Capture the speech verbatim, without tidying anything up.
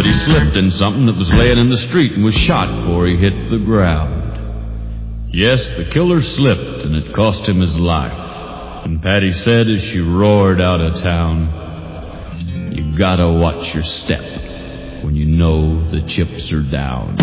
but he slipped in something that was laying in the street and was shot before he hit the ground. Yes, the killer slipped, and it cost him his life. And Patty said as she roared out of town, "You gotta watch your step when you know the chips are down."